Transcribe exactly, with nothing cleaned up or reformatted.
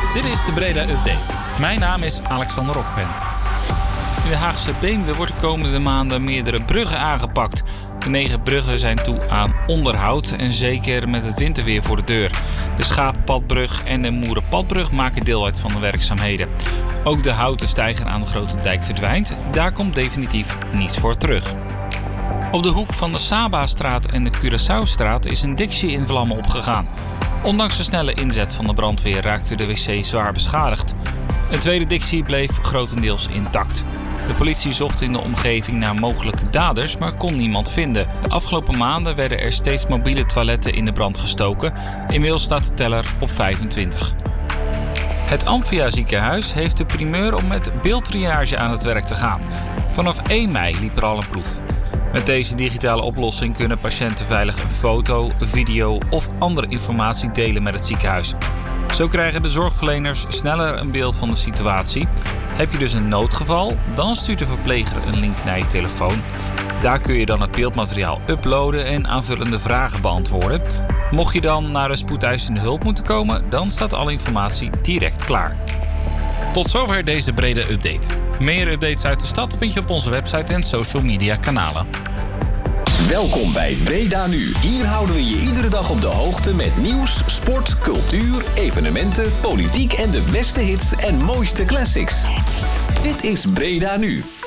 Dit is de Breda Update. Mijn naam is Alexander Rokven. In de Haagse Beemde wordt de komende maanden meerdere bruggen aangepakt. De negen bruggen zijn toe aan onderhoud en zeker met het winterweer voor de deur. De Schapenpadbrug en de Moerenpadbrug maken deel uit van de werkzaamheden. Ook de houten steiger aan de Grote Dijk verdwijnt. Daar komt definitief niets voor terug. Op de hoek van de Saba-straat en de Curaçaostraat is een Dixie in vlammen opgegaan. Ondanks de snelle inzet van de brandweer raakte de wc zwaar beschadigd. Een tweede Dixie bleef grotendeels intact. De politie zocht in de omgeving naar mogelijke daders, maar kon niemand vinden. De afgelopen maanden werden er steeds mobiele toiletten in de brand gestoken. Inmiddels staat de teller op vijfentwintig. Het Amphia ziekenhuis heeft de primeur om met beeldtriage aan het werk te gaan. Vanaf één mei liep er al een proef. Met deze digitale oplossing kunnen patiënten veilig een foto, video of andere informatie delen met het ziekenhuis. Zo krijgen de zorgverleners sneller een beeld van de situatie. Heb je dus een noodgeval, dan stuurt de verpleger een link naar je telefoon. Daar kun je dan het beeldmateriaal uploaden en aanvullende vragen beantwoorden. Mocht je dan naar de spoedeisende hulp moeten komen, dan staat alle informatie direct klaar. Tot zover deze Breda Update. Meer updates uit de stad vind je op onze website en social media kanalen. Welkom bij Breda Nu. Hier houden we je iedere dag op de hoogte met nieuws, sport, cultuur, evenementen, politiek en de beste hits en mooiste classics. Dit is Breda Nu.